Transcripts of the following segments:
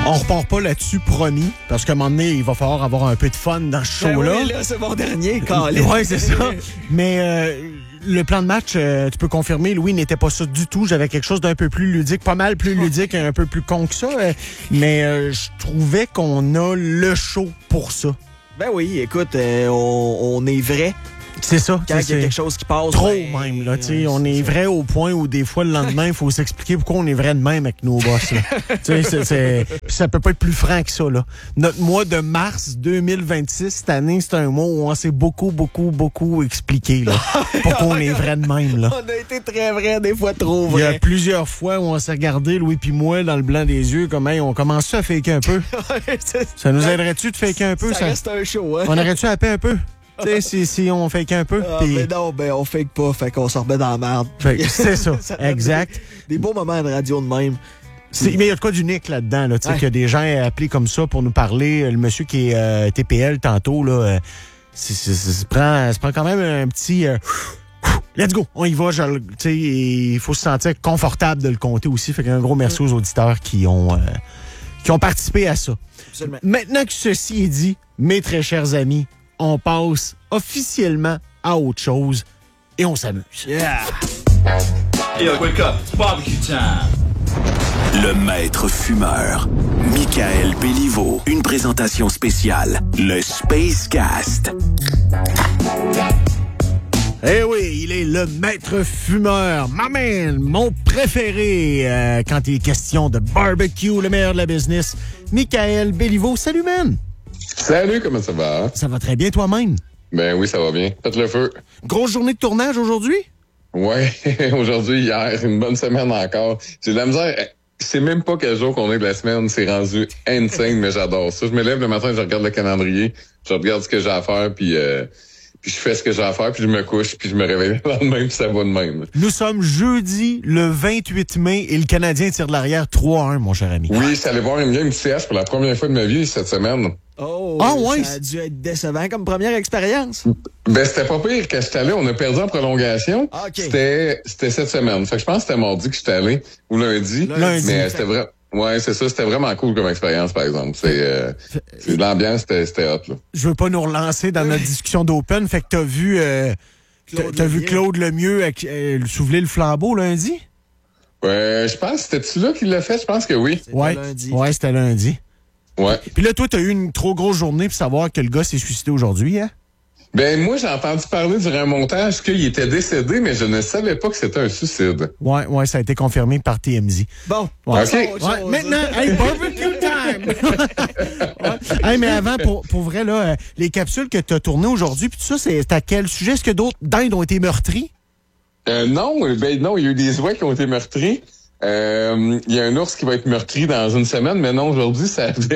On repart pas là-dessus, promis, parce qu'à un moment donné, il va falloir avoir un peu de fun dans ce show-là. Oui, là, c'est mon dernier, Colin. Oui, c'est ça. Mais le plan de match, tu peux confirmer, Louis, n'était pas ça du tout. J'avais quelque chose d'un peu plus ludique, pas mal plus ludique et un peu plus con que ça. Mais je trouvais qu'on a le show pour ça. Ben oui, écoute, on est vrai. C'est ça. Quand il y a quelque chose qui passe. Trop même, là. On est vrai au point où des fois, le lendemain, il faut s'expliquer pourquoi on est vrai de même avec nos boss. Ça peut pas être plus franc que ça, là. Notre mois de mars 2026, cette année, c'est un mois où on s'est beaucoup expliqué, là. Pourquoi on est vrai de même, là. On a été très vrai, des fois trop vrai. Il y a plusieurs fois où on s'est regardé, Louis puis moi, dans le blanc des yeux, comme, hey, on commence à faker un peu. Ça nous aiderait-tu de faker un peu? Ça reste un show, hein? On aurait-tu à paix un peu? Tu sais, si on fake un peu. Ah, mais non, on fake pas, fait qu'on se remet dans la merde. C'est ça, exact. Des beaux moments de radio de même. Mais il y a de quoi d'unique là-dedans, là, qu'il y a des gens appelés comme ça pour nous parler. Le monsieur qui est TPL tantôt, là, prend quand même un petit... let's go, on y va. Il faut se sentir confortable de le compter aussi. Fait qu'un gros merci aux auditeurs qui ont participé à ça. Absolument. Maintenant que ceci est dit, mes très chers amis, on passe officiellement à autre chose et on s'amuse. Yeah! Yo, wake up, it's barbecue time! Le maître fumeur, Michael Béliveau. Une présentation spéciale, le Space Cast. Eh oui, il est le maître fumeur, my man, mon préféré quand il est question de barbecue, le meilleur de la business, Michael Béliveau. Salut, man! Salut, comment ça va? Ça va très bien toi-même? Ben oui, ça va bien. Faites le feu. Grosse journée de tournage aujourd'hui? Ouais, aujourd'hui, hier, une bonne semaine encore. J'ai de la misère. Je sais même pas quel jour qu'on est de la semaine. C'est rendu insane, mais j'adore ça. Je me lève le matin, je regarde le calendrier, je regarde ce que j'ai à faire, puis je fais ce que j'ai à faire, puis je me couche, puis je me réveille le lendemain, puis ça va de même. Nous sommes jeudi, le 28 mai, et le Canadien tire de l'arrière 3-1, mon cher ami. Oui, je suis allé voir une game CS pour la première fois de ma vie cette semaine. Oh, ouais. Ça a dû être décevant comme première expérience. Ben, c'était pas pire quand j'étais allé. On a perdu en prolongation. Ah, OK. C'était cette semaine. Fait que je pense que c'était mardi que j'étais allé, ou lundi. Mais c'était vrai. Ouais, c'est ça. C'était vraiment cool comme expérience, par exemple. L'ambiance, c'était hot, là. Je veux pas nous relancer dans notre discussion d'Open. Fait que t'as vu Claude Lemieux soulever le flambeau lundi? Ouais, je pense, c'était-tu là qu'il l'a fait? Je pense que oui. Lundi. Ouais, c'était lundi. Ouais. Puis là, toi, t'as eu une trop grosse journée pour savoir que le gars s'est suicidé aujourd'hui, hein? Ben, moi, j'ai entendu parler durant un montage qu'il était décédé, mais je ne savais pas que c'était un suicide. Ouais, ça a été confirmé par TMZ. Bon. Ouais. OK. Ouais, maintenant, hey, barbecue time! Ouais. Hey, mais avant, pour vrai, là, les capsules que t'as tournées aujourd'hui, puis tout ça, c'est à quel sujet? Est-ce que d'autres dindes ont été meurtris? Non, il y a eu des oies qui ont été meurtris. Il y a un ours qui va être meurtri dans une semaine, mais non, aujourd'hui,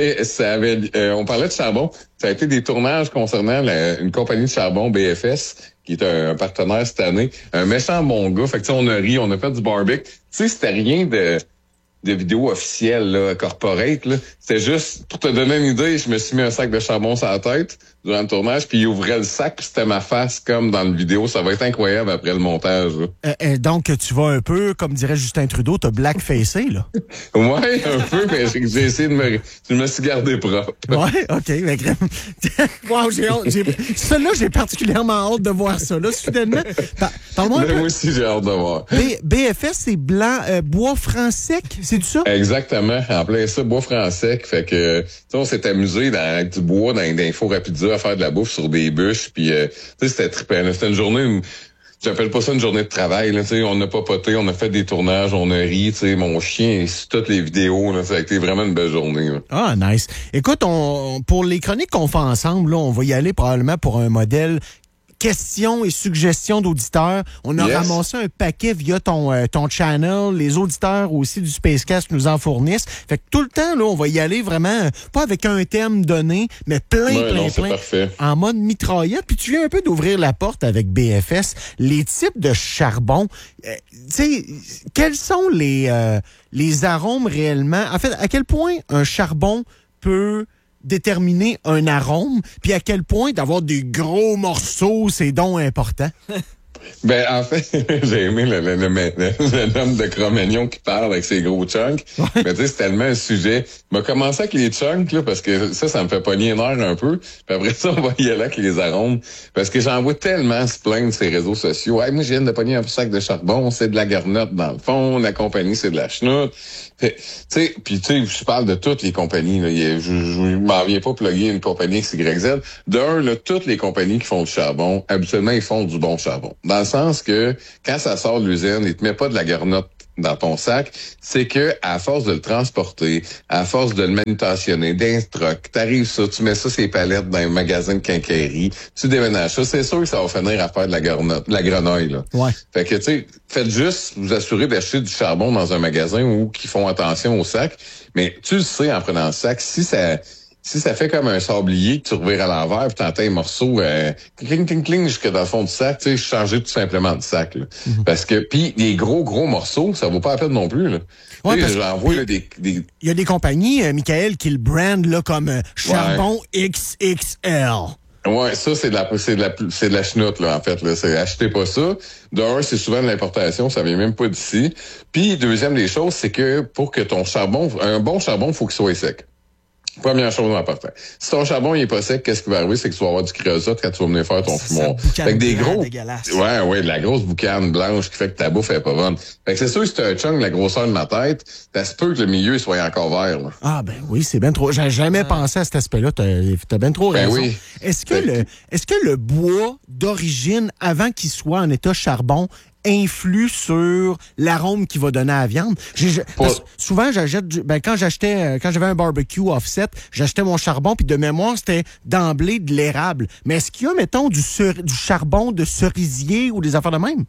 on parlait de charbon. Ça a été des tournages concernant une compagnie de charbon, BFS, qui est un partenaire cette année. Un méchant bon gars. Fait que, on a ri, on a fait du barbecue. Tu sais, c'était rien de vidéo officielle, là, corporate, là. C'était juste, pour te donner une idée, je me suis mis un sac de charbon sur la tête durant le tournage, puis il ouvrait le sac, puis c'était ma face comme dans le vidéo. Ça va être incroyable après le montage, là. Donc, tu vas un peu, comme dirait Justin Trudeau, t'as blackfacé, là. Ouais, un peu, mais j'ai essayé je me suis gardé propre. Ouais, OK. Mais... wow, j'ai hâte. Celle-là, j'ai particulièrement hâte de voir ça, là, soudainement. Parle-moi un peu. Moi aussi, j'ai hâte de voir. BFS, c'est blanc, bois franc sec, c'est ça? Exactement. En plein ça, bois franc sec. Fait que, on s'est amusé avec du bois, dans des fours à pizza, à faire de la bouffe sur des bûches. Puis, c'était trippant. C'était une journée, j'appelle pas ça une journée de travail. Là, on a papoté, on a fait des tournages, on a ri. Mon chien, toutes les vidéos, là, ça a été vraiment une belle journée. Là. Ah, nice. Écoute, pour les chroniques qu'on fait ensemble, là, on va y aller probablement pour un modèle questions et suggestions d'auditeurs. On a ramassé un paquet via ton channel. Les auditeurs aussi du Spacecast nous en fournissent. Fait que tout le temps, là, on va y aller vraiment, pas avec un thème donné, mais plein. Parfait. En mode mitraillette. Puis tu viens un peu d'ouvrir la porte avec BFS. Les types de charbon, tu sais, quels sont les arômes réellement? En fait, à quel point un charbon peut déterminer un arôme, puis à quel point d'avoir des gros morceaux, c'est donc important? Ben, en fait, j'ai aimé le homme de Cro-Magnon qui parle avec ses gros chunks. Mais tu sais, c'est tellement un sujet. Il m'a commencé avec les chunks, là, parce que ça me fait pogner les nerfs un peu. Puis après ça, on va y aller avec les arômes. Parce que j'en vois tellement se plaindre sur les réseaux sociaux. Hey, moi, je viens de pogner un sac de charbon, c'est de la garnotte dans le fond. La compagnie, c'est de la chenoute. Tu sais, je parle de toutes les compagnies, là. Je m'en viens pas plugger une compagnie XYZ. D'un, là, toutes les compagnies qui font du charbon, habituellement, ils font du bon charbon. Dans le sens que, quand ça sort de l'usine, ils te mettent pas de la garnotte dans ton sac, c'est que à force de le transporter, à force de le manutentionner, d'un truck, t'arrives ça, tu mets ça sur les palettes dans un magasin de quincaillerie, tu déménages ça, c'est sûr que ça va finir à faire de la garnotte, de la grenouille, là. Ouais. Fait que, tu sais, faites juste vous assurer d'acheter du charbon dans un magasin où qui font attention au sac, mais tu le sais en prenant le sac, si ça fait comme un sablier que tu revires à l'envers puis t'entends un morceau cling, cling, cling jusque dans le fond du sac, tu sais, changer tout simplement de sac, là. Parce que, puis les gros morceaux, ça vaut pas la peine non plus, là. Ouais, j'en vois, là, il y a des compagnies, Michael, qui le brandent, là, comme charbon XXL. Ouais, ça, c'est de la chenoute, là, en fait, là. Achetez pas ça. D'un, c'est souvent de l'importation, ça vient même pas d'ici. Puis, deuxième des choses, c'est que pour que ton charbon, un bon charbon, faut qu'il soit sec. Première chose en partant. Si ton charbon il est pas sec, qu'est-ce qui va arriver? C'est que tu vas avoir du créosote quand tu vas venir faire ton fumoir. Fait que des gros. Ouais, de la grosse boucane blanche qui fait que ta bouffe est pas bonne. Fait que c'est sûr que si t'as un chunk de la grosseur de ma tête, ça se peut que le milieu soit encore vert, là. Ah, ben oui, c'est bien trop. J'ai jamais pensé à cet aspect-là. T'as bien trop raison. Oui. Est-ce que le bois d'origine, avant qu'il soit en état charbon, influe sur l'arôme qu'il va donner à la viande? Parce que souvent, quand j'avais un barbecue offset, j'achetais mon charbon, puis de mémoire, c'était d'emblée de l'érable. Mais est-ce qu'il y a, mettons, du charbon de cerisier ou des affaires de même?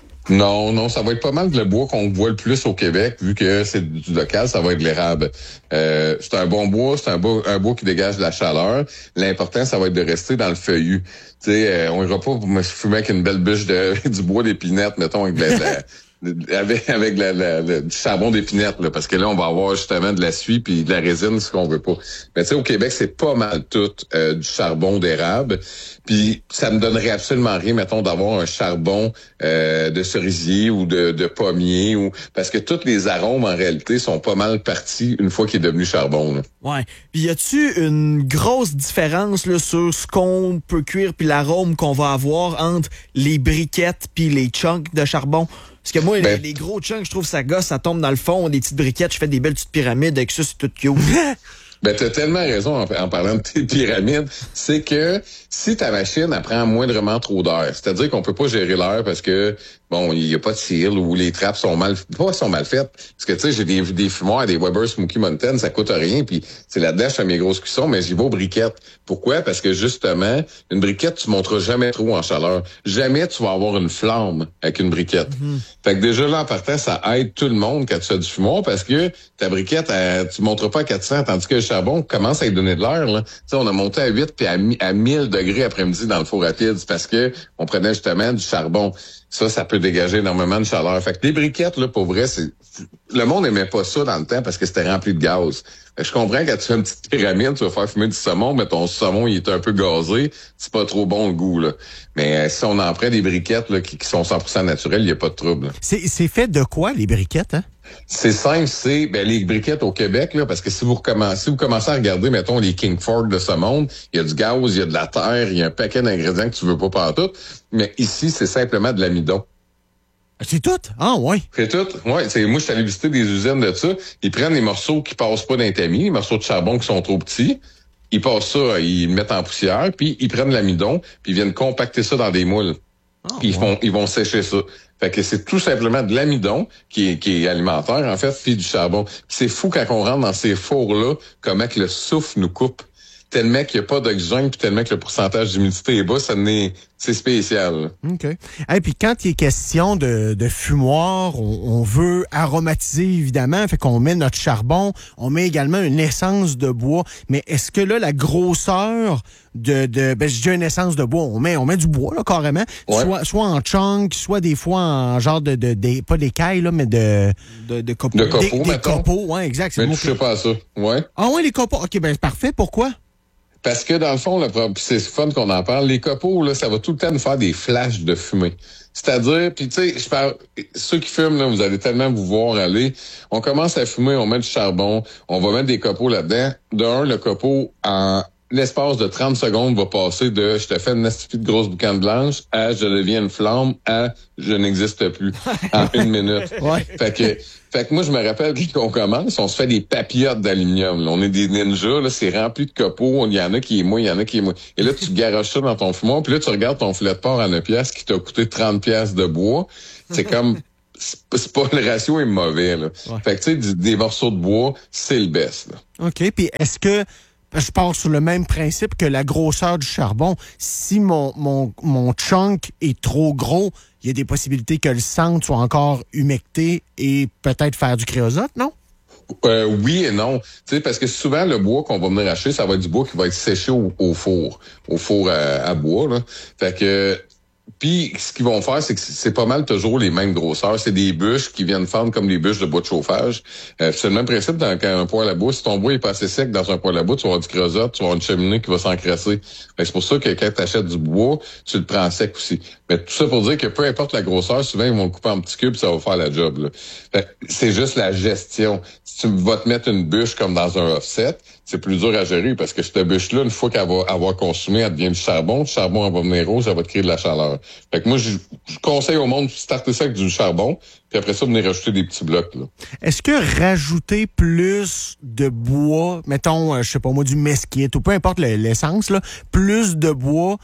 Non, ça va être pas mal le bois qu'on voit le plus au Québec, vu que c'est du local, ça va être l'érable. C'est un bon bois, c'est un bois qui dégage de la chaleur. L'important, ça va être de rester dans le feuillu. Tu sais, on ira pas me fumer avec une belle bûche du bois d'épinette, mettons, avec avec du charbon d'épinette, là, parce que là, on va avoir justement de la suie puis de la résine, ce qu'on veut pas. Mais tu sais, au Québec, c'est pas mal tout du charbon d'érable. Puis ça me donnerait absolument rien, mettons, d'avoir un charbon de cerisier ou de pommier, ou parce que tous les arômes, en réalité, sont pas mal partis une fois qu'il est devenu charbon, là. Ouais. Puis y a-tu une grosse différence là, sur ce qu'on peut cuire puis l'arôme qu'on va avoir entre les briquettes puis les chunks de charbon? Parce que moi, les gros chunks, je trouve ça gosse, ça tombe dans le fond, des petites briquettes, je fais des belles petites pyramides avec ça, c'est tout cute. Ben, t'as tellement raison en parlant de tes pyramides. C'est que si ta machine, elle prend moindrement trop d'air, c'est-à-dire qu'on peut pas gérer l'air parce que, bon, il y a pas de cils ou les trappes sont mal faites. Parce que, tu sais, j'ai des fumoirs, des Weber Smoky Mountain, ça coûte rien, puis c'est là-dedans, je fais mes grosses cuissons, mais j'y vais aux briquettes. Pourquoi? Parce que, justement, une briquette, tu monteras jamais trop en chaleur. Jamais tu vas avoir une flamme avec une briquette. Fait que déjà, là, en partant, ça aide tout le monde quand tu fais du fumoir parce que ta briquette, tu monteras pas à 400, tandis que le charbon commence à y donner de l'air, là. Tu sais, on a monté à 8 puis à 1000 degrés après-midi dans le four rapide. C'est parce que on prenait justement du charbon. Ça peut dégager énormément de chaleur. Fait que les briquettes, là, pour vrai, le monde aimait pas ça dans le temps parce que c'était rempli de gaz. Fait que je comprends quand tu fais une petite pyramide, tu vas faire fumer du saumon, mais ton saumon, il est un peu gazé. C'est pas trop bon le goût, là. Mais si on en prend des briquettes, là, qui sont 100% naturelles, il y a pas de trouble, là. C'est fait de quoi, les briquettes, hein? C'est simple, les briquettes au Québec, là, parce que si vous commencez à regarder, mettons, les King Ford de ce monde, il y a du gaz, il y a de la terre, il y a un paquet d'ingrédients que tu veux pas partout. Mais ici, c'est simplement de l'amidon. C'est tout? Ah, ouais. C'est tout? Ouais. Moi, je suis allé visiter des usines de ça. Ils prennent les morceaux qui passent pas dans les tamis, les morceaux de charbon qui sont trop petits. Ils passent ça, ils le mettent en poussière, puis ils prennent l'amidon, puis ils viennent compacter ça dans des moules. Puis ils vont sécher ça. Fait que c'est tout simplement de l'amidon qui est alimentaire, en fait, puis du charbon. Puis c'est fou quand on rentre dans ces fours-là, comment que le souffle nous coupe. Tellement qu'il n'y a pas d'oxygène, puis tellement que le pourcentage d'humidité est bas, c'est spécial, là. OK. Et puis quand il est question de fumoir, on veut aromatiser, évidemment, fait qu'on met notre charbon, on met également une essence de bois. Mais est-ce que là, la grosseur je dis une essence de bois, on met du bois, là, carrément, ouais. soit en chunk, soit des fois en genre pas d'écailles, là, mais de copeaux. De copeaux, des copeaux, ouais, exact. Mais tu sais pas à ça, ouais. Ah ouais, les copeaux, OK, ben parfait, pourquoi? Parce que dans le fond, c'est fun qu'on en parle. Les copeaux, là, ça va tout le temps nous faire des flashs de fumée. C'est-à-dire, puis tu sais, je parle, ceux qui fument, là, vous allez tellement vous voir aller. On commence à fumer, on met du charbon, on va mettre des copeaux là-dedans. Le copeau, en l'espace de 30 secondes, va passer de « je te fais une astuce de grosse boucane blanche » à « je deviens une flamme » à « je n'existe plus » en 1 minute. Ouais. Fait que moi, je me rappelle qu'on commence, on se fait des papillotes d'aluminium. Là. On est des ninjas, là, c'est rempli de copeaux. Il y en a qui est mouillé, il y en a qui est mouillé. Et là, tu garoches ça dans ton fumoir, puis là, tu regardes ton filet de porc à 9 piastres qui t'a coûté 30 piastres de bois. C'est comme... C'est pas, le ratio est mauvais, là. Ouais. Fait que, tu sais, des morceaux de bois, c'est le best, là. OK, puis est-ce que... Je pars sur le même principe que la grosseur du charbon. Si mon chunk est trop gros, il y a des possibilités que le centre soit encore humecté et peut-être faire du créosote, non? Oui et non. Tu sais, parce que souvent, le bois qu'on va venir acheter, ça va être du bois qui va être séché au four à bois, là. Fait que... Puis, ce qu'ils vont faire, c'est que c'est pas mal toujours les mêmes grosseurs. C'est des bûches qui viennent fendre comme des bûches de bois de chauffage. C'est le même principe dans un poêle à bois. Si ton bois est pas assez sec dans un poêle à bois, tu vas avoir du créosote, tu vas avoir une cheminée qui va s'encrasser. C'est pour ça que quand tu achètes du bois, tu le prends sec aussi. Mais tout ça pour dire que peu importe la grosseur, souvent, ils vont le couper en petits cubes, ça va faire la job, là. C'est juste la gestion. Si tu vas te mettre une bûche comme dans un offset, c'est plus dur à gérer parce que cette bûche-là, une fois qu'elle va avoir consumé, elle devient du charbon. Le charbon, elle va venir rose, elle va te créer de la chaleur. Fait que moi, je conseille au monde de starter ça avec du charbon, puis après ça, venir rajouter des petits blocs, là. Est-ce que rajouter plus de bois, mettons, je sais pas moi, du mesquite ou peu importe l'essence, là, plus de bois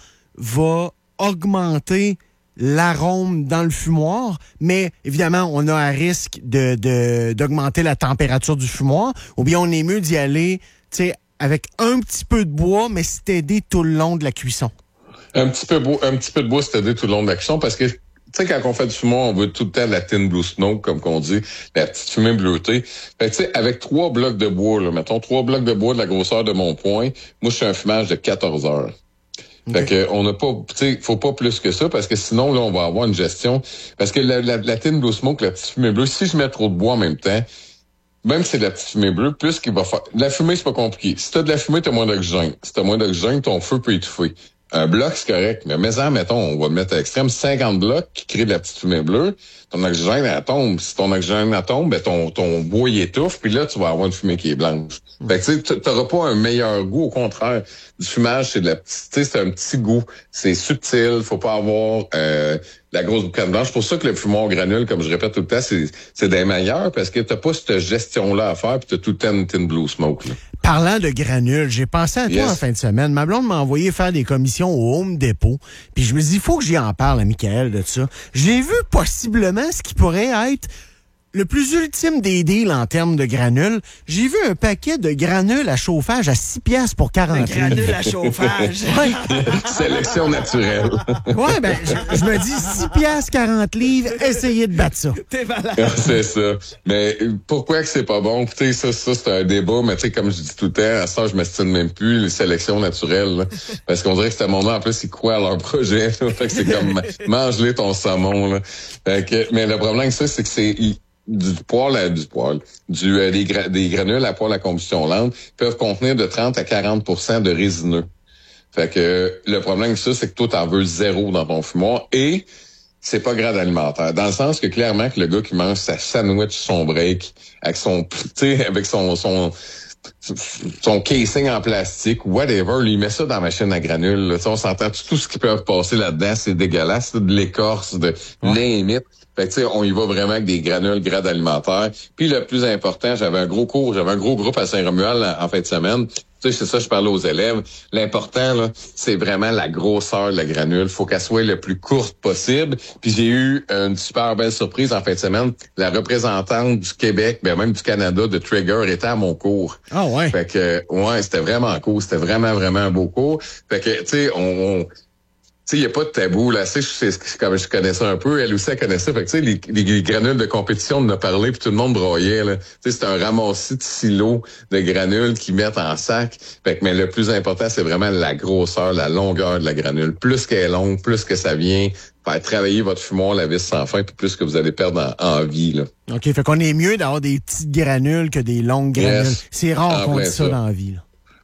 va augmenter l'arôme dans le fumoir, mais évidemment, on a un risque d'augmenter la température du fumoir, ou bien on est mieux d'y aller, tu sais, avec un petit peu de bois, mais s'aider tout le long de la cuisson? Un petit peu de bois s'aider tout le long de la cuisson, parce que, tu sais, quand on fait du fumoir, on veut tout le temps de la thin blue smoke, comme qu'on dit, la petite fumée bleutée. Fait que, tu sais, avec 3 blocs de bois, là, mettons 3 blocs de bois de la grosseur de mon poing, moi, je fais un fumage de 14 heures. Fait que on n'a pas, tu sais, faut pas plus que ça parce que sinon là on va avoir une gestion parce que la thin blue smoke, la petite fumée bleue, si je mets trop de bois en même temps, même si c'est de la petite fumée bleue, plus qu'il va faire. La fumée c'est pas compliqué. Si t'as de la fumée, t'as moins d'oxygène. Si t'as moins d'oxygène, ton feu peut étouffer. Un bloc c'est correct, mais mettons, on va mettre à l'extrême 50 blocs qui créent de la petite fumée bleue. Ton oxygène elle tombe. Si ton oxygène elle tombe, ben ton bois il étouffe, puis là tu vas avoir une fumée qui est blanche. Fait que tu sais, t'auras pas un meilleur goût, au contraire. Du fumage, c'est de la petite, tu sais, c'est un petit goût. C'est subtil, faut pas avoir la grosse boucane blanche. C'est pour ça que le fumoir au granule, comme je répète tout le temps, c'est des meilleurs parce que t'as pas cette gestion-là à faire, puis t'as tout le temps une thin blue smoke, là. Parlant de granules, j'ai pensé à toi en fin de semaine. Ma blonde m'a envoyé faire des commissions au Home Depot. Puis je me dis, il faut que j'y en parle à Michael de ça. J'ai vu possiblement ce qui pourrait être le plus ultime des deals en termes de granules. J'ai vu un paquet de granules à chauffage à 6 piastres pour 40 livres. Granules à chauffage. Ouais. Sélection naturelle. Ouais, ben, je me dis 6 piastres, 40 livres, essayez de battre ça. T'es malade. C'est ça. Mais pourquoi que c'est pas bon? Tu sais, ça c'est un débat, mais tu sais, comme je dis tout le temps, à ça, je m'estime même plus les sélections naturelles, là. Parce qu'on dirait que ce monde-là, en plus, ils croient à leur projet, là. Fait que c'est comme, mange-les ton saumon, là. Fait que, mais le problème, c'est que c'est des granules à poêle à combustion lente peuvent contenir de 30 à 40% de résineux. Fait que le problème c'est que toi, t'en veux 0 dans ton fumoir et c'est pas grade alimentaire. Dans le sens que clairement que le gars qui mange sa sandwich, son break, avec son casing en plastique, whatever, lui, il met ça dans la machine à granules. Là. On s'entend tout ce qui peut passer là-dedans, c'est dégueulasse, de l'écorce, de limite. Fait que, tu sais, on y va vraiment avec des granules grade alimentaire. Puis le plus important, j'avais un gros groupe à Saint-Romuald en fin de semaine. Tu sais, c'est ça, je parlais aux élèves. L'important, là, c'est vraiment la grosseur de la granule. Faut qu'elle soit le plus courte possible. Puis j'ai eu une super belle surprise en fin de semaine. La représentante du Québec, ben même du Canada, de Trigger, était à mon cours. Ah ouais. Fait que, ouais, c'était vraiment cool. C'était vraiment, vraiment un beau cours. Fait que, tu sais, tu sais, il n'y a pas de tabou, là. Tu sais, comme je connais ça un peu, elle aussi, elle connaît ça. Fait que, tu sais, les granules de compétition, on en a parlé, puis tout le monde broyait, là. Tu sais, c'est un ramassis de silos de granules qu'ils mettent en sac. Fait que, mais le plus important, c'est vraiment la grosseur, la longueur de la granule. Plus qu'elle est longue, plus que ça vient faire travailler votre fumoir, la vis sans fin, puis plus que vous allez perdre en vie, là. OK, fait qu'on est mieux d'avoir des petites granules que des longues granules. Yes. C'est rare qu'on dise ça dans la vie, là.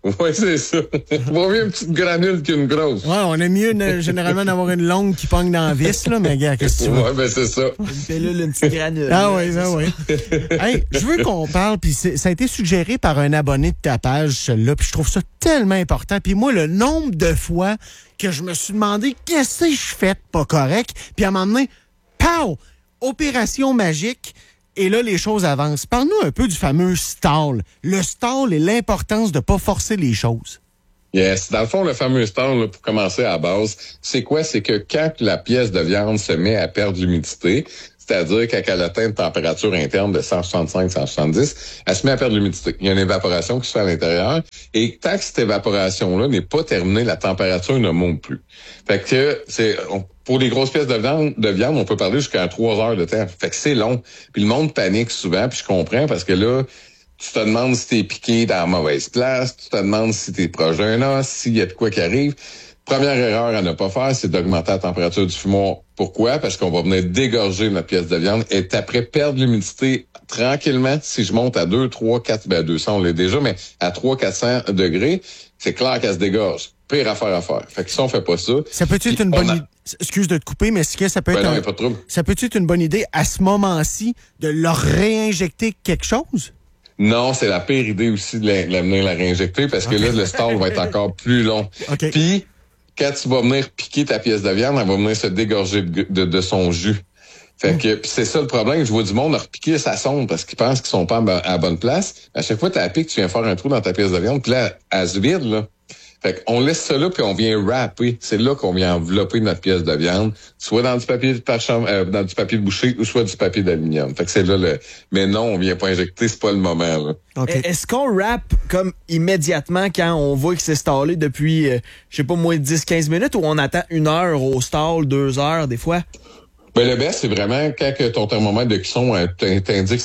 Oui, c'est ça. Vaut mieux une petite granule qu'une grosse. Ouais, on aime mieux généralement d'avoir une longue qui pogne dans la vis, là, mais gars, qu'est-ce que tu veux? Ouais, ben c'est ça. Une pilule, une petite granule. Ah oui, ah oui. Hey, je veux qu'on parle, puis ça a été suggéré par un abonné de ta page, celui-là, puis je trouve ça tellement important. Puis moi, le nombre de fois que je me suis demandé qu'est-ce que je fais de pas correct, puis à un moment donné, pow! Opération magique. Et là, les choses avancent. Parle-nous un peu du fameux stall. Le stall et l'importance de ne pas forcer les choses. Yes. Dans le fond, le fameux stall, là, pour commencer à la base, c'est quoi? C'est que quand la pièce de viande se met à perdre l'humidité, c'est-à-dire quand elle atteint une température interne de 165-170, elle se met à perdre l'humidité. Il y a une évaporation qui se fait à l'intérieur. Et tant que cette évaporation-là n'est pas terminée, la température ne monte plus. Fait que pour les grosses pièces de viande, on peut parler jusqu'à 3 heures de temps. Fait que c'est long. Puis le monde panique souvent, puis je comprends parce que là, tu te demandes si t'es piqué dans la mauvaise place, tu te demandes si t'es proche d'un os, s'il y a de quoi qui arrive. Première erreur à ne pas faire, c'est d'augmenter la température du fumoir. Pourquoi? Parce qu'on va venir dégorger notre pièce de viande et après perdre l'humidité tranquillement. Si je monte à 2, 3, 4, 200, on l'est déjà, mais à 300-400 degrés, c'est clair qu'elle se dégorge. Pire affaire à faire. Fait que si on fait pas ça... Ça peut être une bonne idée... Excuse de te couper, mais est-ce que ça peut être... non, pas de trouble. Ça peut être une bonne idée, à ce moment-ci, de leur réinjecter quelque chose? Non, c'est la pire idée aussi de l'amener la réinjecter parce que là, le stall va être encore plus long. Okay. Puis, quand tu vas venir piquer ta pièce de viande, elle va venir se dégorger de son jus. Fait que pis c'est ça le problème. Je vois du monde leur piquer sa sonde parce qu'ils pensent qu'ils sont pas à la bonne place. À chaque fois que tu la piques, tu viens faire un trou dans ta pièce de viande, puis là, elle se vide, là. Fait qu'on laisse ça là, puis on vient wrapper. C'est là qu'on vient envelopper notre pièce de viande, soit dans du papier dans du papier de boucher, ou soit du papier d'aluminium. Fait que c'est là mais non, on vient pas injecter, c'est pas le moment, là. Okay. Est-ce qu'on wrap comme immédiatement quand on voit que c'est stallé depuis, je sais pas, moins de 10-15 minutes, ou on attend 1 heure au stall, 2 heures, des fois? Ben, le best, c'est vraiment quand que ton thermomètre de cuisson t'indique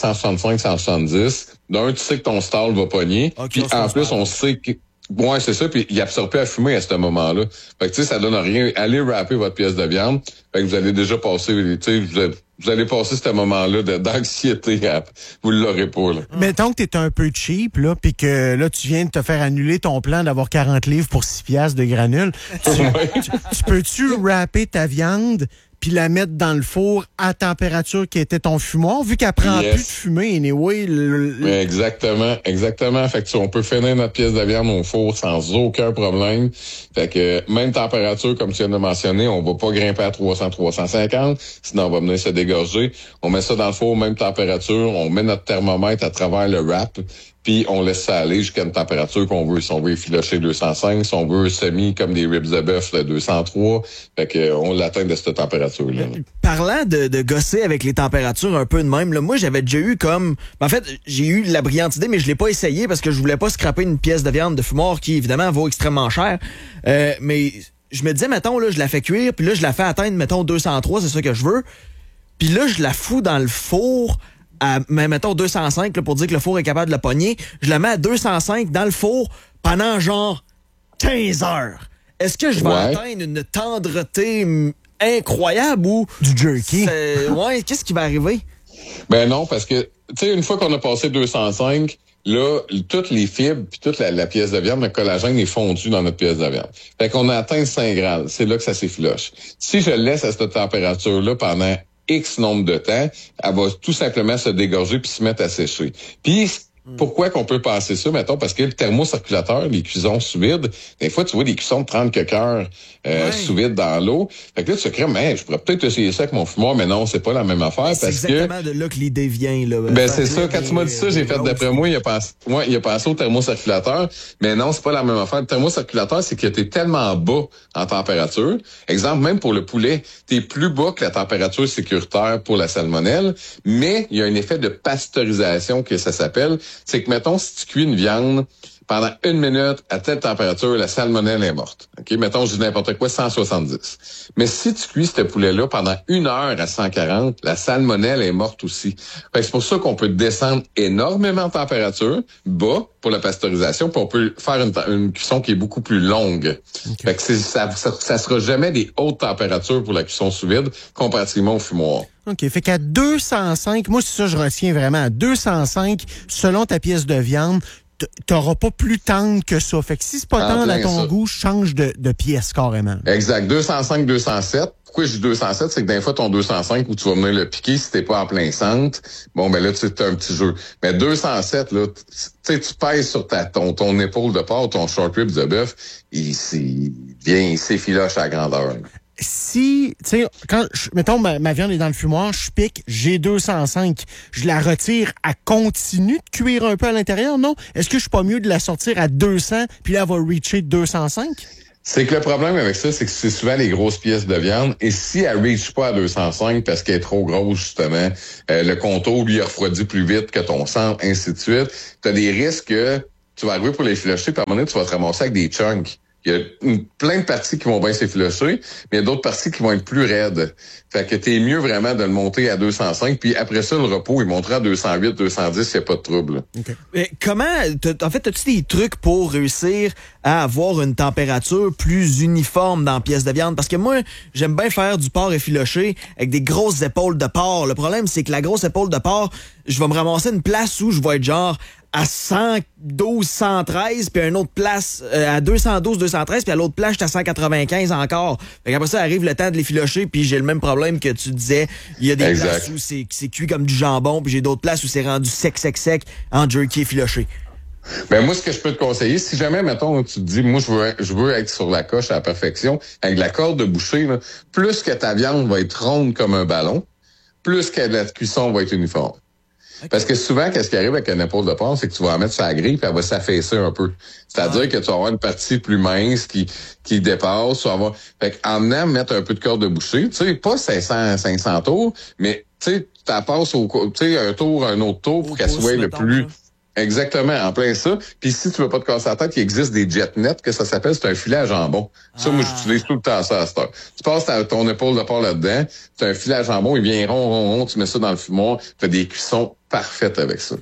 165-170. D'un, tu sais que ton stall va pogner. Okay, puis en plus, on sait que... Ouais, c'est ça, puis il absorbe plus à fumer à ce moment-là. Fait que, tu sais, ça donne rien. Allez wrapper votre pièce de viande. Fait que vous allez déjà passer, tu sais, vous allez passer ce moment-là d'anxiété. Vous l'aurez pas, là. Mettons que t'es un peu cheap, là, puis que là, tu viens de te faire annuler ton plan d'avoir 40 livres pour 6 piastres de granules. Tu peux-tu wrapper ta viande puis la mettre dans le four à température qui était ton fumoir, vu qu'elle prend plus de fumée, anyway. Exactement. Fait que on peut finir notre pièce de viande au four sans aucun problème. Fait que même température, comme tu viens de mentionner, on va pas grimper à 300-350, sinon on va venir se dégorger. On met ça dans le four, même température, on met notre thermomètre à travers le wrap, puis on laisse ça aller jusqu'à une température qu'on veut. Si on veut effilocher 205, si on veut semi comme des ribs de bœuf, 203, fait que on l'atteint de cette température-là. Parlant de gosser avec les températures un peu de même, là, moi j'avais déjà eu comme... En fait, j'ai eu la brillante idée, mais je l'ai pas essayé parce que je voulais pas scraper une pièce de viande de fumoir qui, évidemment, vaut extrêmement cher. Mais je me disais, mettons, là, je la fais cuire, puis là, je la fais atteindre, mettons, 203, c'est ça que je veux. Puis là, je la fous dans le four à, mettons, 205, là, pour dire que le four est capable de la pogner. Je la mets à 205 dans le four pendant genre 15 heures. Est-ce que je vais atteindre une tendreté incroyable ou... Du jerky? Ouais, qu'est-ce qui va arriver? Ben non, parce que, tu sais, une fois qu'on a passé 205, là, toutes les fibres puis toute la pièce de viande, le collagène est fondu dans notre pièce de viande. Fait qu'on a atteint 5 grammes. C'est là que ça s'effiloche. Si je le laisse à cette température-là pendant X nombre de temps, elle va tout simplement se dégorger puis se mettre à sécher. Puis, pourquoi qu'on peut passer ça, mettons, parce que le thermocirculateur, les cuissons sous vide, des fois, tu vois des cuissons de 30 heures sous vide dans l'eau. Fait que là, tu te dis, mais je pourrais peut-être essayer ça avec mon fumoir, mais non, c'est pas la même affaire. C'est exactement de là que l'idée vient, là. Ben, c'est ça. Quand tu m'as dit ça, j'ai fait, d'après moi, il a pensé au thermocirculateur, mais non, c'est pas la même affaire. Le thermocirculateur, c'est que t'es tellement bas en température. Exemple, même pour le poulet, t'es plus bas que la température sécuritaire pour la salmonelle, mais il y a un effet de pasteurisation que ça s'appelle. C'est que, mettons, si tu cuis une viande pendant 1 minute à telle température, la salmonelle est morte. OK? Mettons, je dis n'importe quoi, 170. Mais si tu cuis ce poulet-là pendant 1 heure à 140, la salmonelle est morte aussi. Fait que c'est pour ça qu'on peut descendre énormément en température, bas, pour la pasteurisation, puis on peut faire une cuisson qui est beaucoup plus longue. Okay. Fait que ça sera jamais des hautes températures pour la cuisson sous vide, comparativement au fumoir. OK. Fait qu'à 205, moi, c'est ça, je retiens vraiment. À 205, selon ta pièce de viande, t'auras pas plus tendre que ça. Fait que si c'est pas tendre à ton goût, change de pièce carrément. Exact. 205, 207. Pourquoi je dis 207? C'est que des fois, ton 205 où tu vas venir le piquer si t'es pas en plein centre, bon, ben là, tu as un petit jeu. Mais 207, là, tu sais, tu pèses sur ton épaule de porc, ton short rib de bœuf, il s'effiloche à la grandeur. Si, tu sais, mettons, ma viande est dans le fumoir, je pique, j'ai 205, je la retire, elle continue de cuire un peu à l'intérieur, non? Est-ce que je suis pas mieux de la sortir à 200, puis là, elle va reacher 205? C'est que le problème avec ça, c'est que c'est souvent les grosses pièces de viande. Et si elle reach pas à 205 parce qu'elle est trop grosse, justement, le contour, lui, refroidit plus vite que ton centre, ainsi de suite, t'as des risques que tu vas arriver pour les filocher, puis à un moment donné, tu vas te ramasser avec des chunks. Il y a plein de parties qui vont bien s'effilocher, mais il y a d'autres parties qui vont être plus raides. Fait que t'es mieux vraiment de le monter à 205, puis après ça, le repos, il montera à 208, 210, il n'y a pas de trouble. Okay. Mais comment, as-tu des trucs pour réussir à avoir une température plus uniforme dans la pièce de viande? Parce que moi, j'aime bien faire du porc effiloché avec des grosses épaules de porc. Le problème, c'est que la grosse épaule de porc, je vais me ramasser une place où je vais être genre à 112, 113, puis à une autre place à 212, 213, puis à l'autre place, j'étais à 195 encore. Fait qu'après ça, arrive le temps de les filocher, puis j'ai le même problème que tu disais. Il y a des places où c'est cuit comme du jambon, puis j'ai d'autres places où c'est rendu sec en jerky effiloché. Ben moi, ce que je peux te conseiller, si jamais, mettons, tu te dis, moi, je veux être sur la coche à la perfection, avec la corde de boucher, là, plus que ta viande va être ronde comme un ballon, plus que la cuisson va être uniforme. Okay. Parce que souvent, qu'est-ce qui arrive avec une épaule de porc, c'est que tu vas la mettre sur la grille puis elle va s'affaisser un peu. C'est-à-dire que tu vas avoir une partie plus mince qui dépasse. Fait qu'en venant mettre un peu de corde de boucher, tu sais, pas 500 tours, mais tu sais, tu la passes un tour, un autre tour pour qu'elle soit le plus... Exactement, en plein ça. Puis si tu veux pas te casser la tête, il existe des jet nets, que ça s'appelle, c'est un filet à jambon. Ça, moi, j'utilise tout le temps ça à cette heure. Tu passes ton épaule de porc là-dedans, tu as un filet à jambon, il vient rond, tu mets ça dans le fumoir, tu as des cuissons parfaites avec ça.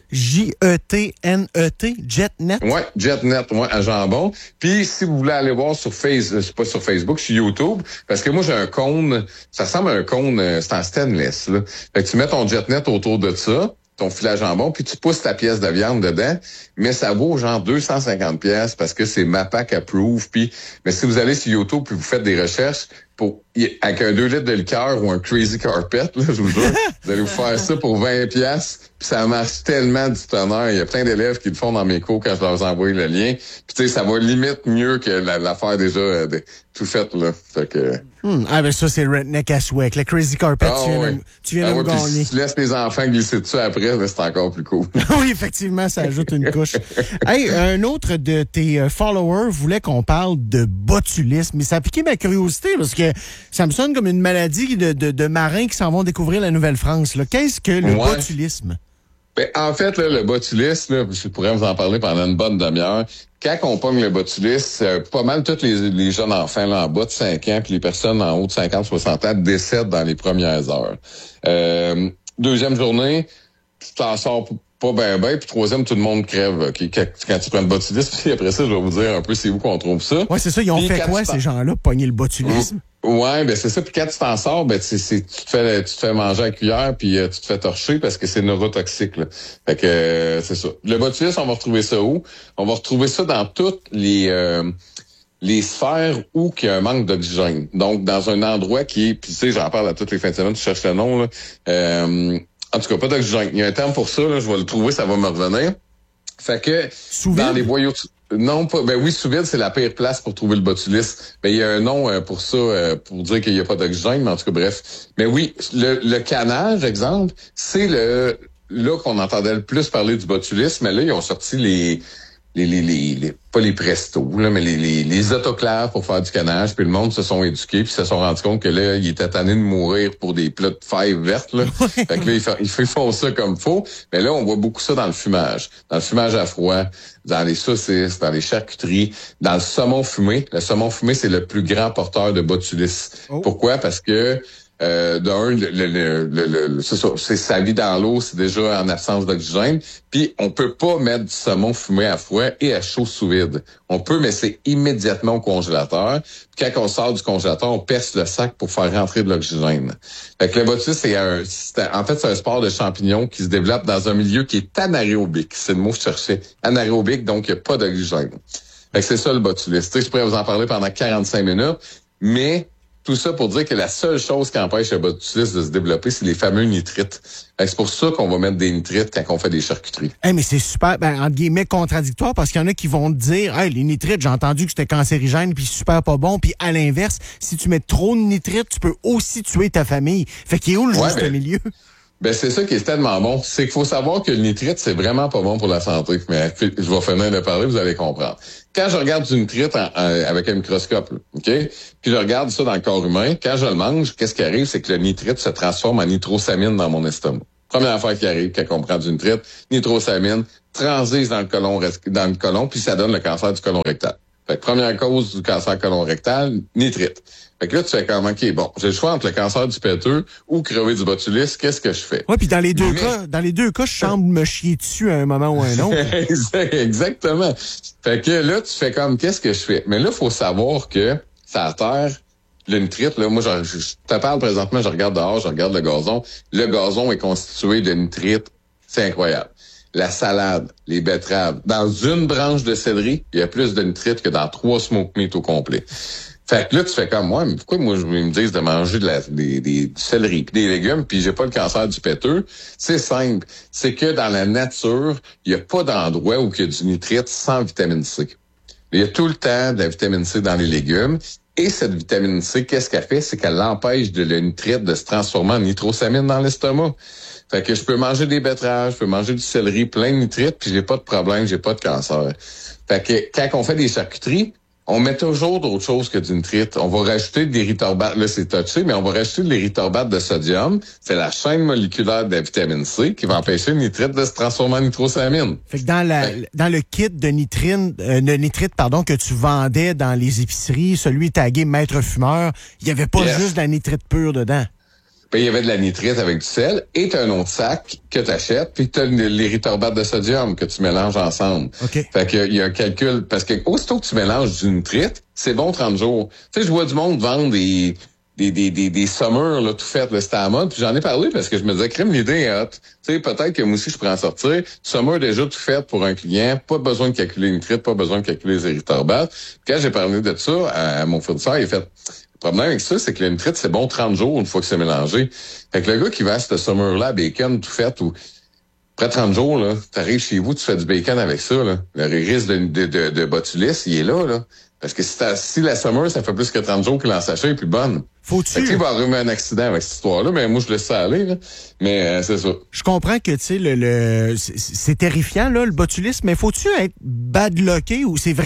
J-E-T-N-E-T, jet net? Ouais, jet net, ouais, à jambon. Puis si vous voulez aller voir sur pas sur Facebook, sur YouTube, parce que moi, j'ai un cône, ça ressemble à un cône, c'est en stainless, là. Fait que tu mets ton jet net autour de ça, ton filet à jambon, puis tu pousses ta pièce de viande dedans, mais ça vaut genre 250 pièces parce que c'est MAPAC approved. Puis, mais si vous allez sur YouTube puis vous faites des recherches avec un 2 litres de liqueur ou un Crazy Carpet, là, je vous jure, vous allez vous faire ça pour 20 pièces. Puis ça marche tellement du tonnerre. Il y a plein d'élèves qui le font dans mes cours quand je leur envoie le lien. Puis tu sais, ça va limite mieux que l'affaire déjà tout faite, là. Fait que... Ah ben ça, c'est Redneck à souhait. Le Crazy Carpet, tu viens de me gagner. Si tu laisses les enfants glisser dessus après, là, c'est encore plus cool. Oui, effectivement, ça ajoute une couche. Hey, un autre de tes followers voulait qu'on parle de botulisme. Mais ça a piqué ma curiosité parce que ça me sonne comme une maladie de marins qui s'en vont découvrir la Nouvelle-France. Là. Qu'est-ce que le botulisme? Ben, en fait, là, le botulisme, là, je pourrais vous en parler pendant une bonne demi-heure. Quand on pogne le botulisme, pas mal tous les jeunes enfants là, en bas de 5 ans, puis les personnes en haut de 50-60 ans décèdent dans les premières heures. Deuxième journée, tu t'en sors pas ben, puis troisième, tout le monde crève. Okay? Quand tu prends le botulisme, puis après ça, je vais vous dire un peu c'est où qu'on trouve ça. Ouais, c'est ça. Ils ont fait quoi, ces gens-là, pogner le botulisme? Ouais, ben c'est ça. Puis quand tu t'en sors, ben tu te fais manger à cuillère puis tu te fais torcher parce que c'est neurotoxique. Là. Fait que c'est ça. Le botulisme, on va retrouver ça où? On va retrouver ça dans toutes les sphères où il y a un manque d'oxygène. Donc dans un endroit qui est, puis tu sais, j'en parle à toutes les fins de semaine, tu cherches le nom là. En tout cas, pas d'oxygène. Il y a un terme pour ça. Là, je vais le trouver, ça va me revenir. Fait que dans les boyaux. Non, pas. Ben oui, sous vide, c'est la pire place pour trouver le botulisme. Ben il y a un nom pour ça, pour dire qu'il n'y a pas d'oxygène, mais en tout cas, bref. Mais oui, le canage, exemple, c'est là qu'on entendait le plus parler du botulisme, mais là, ils ont sorti pas les prestos, là, mais les autoclaves pour faire du canage, puis le monde se sont éduqués, puis se sont rendus compte que là, ils étaient tannés de mourir pour des plats de fèves vertes, là. Fait que là, ils font ça comme faut. Mais là, on voit beaucoup ça dans le fumage. Dans le fumage à froid, dans les saucisses, dans les charcuteries, dans le saumon fumé. Le saumon fumé, c'est le plus grand porteur de botulisme. Oh. Pourquoi? Parce que c'est ça, c'est sa vie dans l'eau, c'est déjà en absence d'oxygène. Puis on peut pas mettre du saumon fumé à froid et à chaud sous vide. On peut, mais c'est immédiatement au congélateur. Puis quand on sort du congélateur, on perce le sac pour faire rentrer de l'oxygène. Fait que le botulisme, c'est un sport de champignons qui se développe dans un milieu qui est anaérobique. C'est le mot que je cherchais. Anaérobique, donc il n'y a pas d'oxygène. Fait que c'est ça le botulisme. Tu sais, je pourrais vous en parler pendant 45 minutes, mais tout ça pour dire que la seule chose qui empêche le botulisme de se développer, c'est les fameux nitrites. C'est pour ça qu'on va mettre des nitrites quand on fait des charcuteries. Hey, mais c'est super, entre guillemets, contradictoire, parce qu'il y en a qui vont te dire, hey, les nitrites, j'ai entendu que c'était cancérigène puis super pas bon, puis à l'inverse, si tu mets trop de nitrites, tu peux aussi tuer ta famille. Fait qu'il est où le juste milieu? Ben, c'est ça qui est tellement bon. C'est qu'il faut savoir que le nitrite, c'est vraiment pas bon pour la santé. Mais je vais finir de parler, vous allez comprendre. Quand je regarde du nitrite avec un microscope, là, OK? Puis je regarde ça dans le corps humain, quand je le mange, qu'est-ce qui arrive? C'est que le nitrite se transforme en nitrosamine dans mon estomac. Première affaire qui arrive quand on prend du nitrite, nitrosamine, transige dans le côlon, puis ça donne le cancer du côlon rectal. Fait que première cause du cancer côlon rectal, nitrite. Fait que là, tu fais comme, OK, bon, j'ai le choix entre le cancer du péteux ou crever du botulisme, qu'est-ce que je fais? Oui, puis dans les deux cas, je semble me chier dessus à un moment ou à un autre. Exactement. Fait que là, tu fais comme, qu'est-ce que je fais? Mais là, il faut savoir que ça à terre, le nitrite, là, moi, je te parle présentement, je regarde dehors, je regarde le gazon. Le gazon est constitué de nitrite. C'est incroyable. La salade, les betteraves. Dans une branche de céleri, il y a plus de nitrite que dans 3 smoked meat au complet. Fait que là, tu fais comme moi, mais pourquoi moi, ils me disent de manger du céleri pis des légumes, puis j'ai pas le cancer du péteux? C'est simple. C'est que dans la nature, il y a pas d'endroit où il y a du nitrite sans vitamine C. Il y a tout le temps de la vitamine C dans les légumes. Et cette vitamine C, qu'est-ce qu'elle fait? C'est qu'elle empêche le nitrite de se transformer en nitrosamine dans l'estomac. Fait que je peux manger des betteraves, je peux manger du céleri, plein de nitrite, puis j'ai pas de problème, j'ai pas de cancer. Fait que quand on fait des charcuteries, on met toujours d'autres choses que du nitrite. On va rajouter de l'érythorbates, là c'est touché, mais on va rajouter de l'érythorbates de sodium. C'est la chaîne moléculaire de la vitamine C qui va empêcher le nitrite de se transformer en nitrosamine. Fait que dans le kit de nitrite que tu vendais dans les épiceries, celui tagué Maître Fumeur, il y avait pas juste de la nitrite pure dedans. Ben, il y avait de la nitrite avec du sel et t'as un autre sac que t'achètes puis t'as l'érythorbate de sodium que tu mélanges ensemble. Okay. Fait que il y a un calcul parce que aussitôt que tu mélanges du nitrite, c'est bon 30 jours. Tu sais, je vois du monde vendre des summers là tout fait, là, c'était à la mode, puis j'en ai parlé parce que je me disais crème, l'idée est hot. Tu sais, peut-être que moi aussi je pourrais en sortir. Summer déjà tout fait pour un client, pas besoin de calculer le nitrite, pas besoin de calculer les érythorbates. Quand j'ai parlé de ça à mon fournisseur, il a fait le problème avec ça, c'est que le nitrite, c'est bon 30 jours une fois que c'est mélangé. Fait que le gars qui va à ce summer-là, bacon tout fait, ou après 30 jours, là, t'arrives chez vous, tu fais du bacon avec ça, là. Le risque de botulisme, il est là. Parce que si la summer, ça fait plus que 30 jours que l'ensachet est plus bonne. Faut-tu? Il va arriver un accident avec cette histoire-là, mais moi, je laisse ça aller, là. Mais c'est ça. Je comprends que, tu sais, c'est terrifiant, là, le botulisme, mais faut-tu être bad-locké ou c'est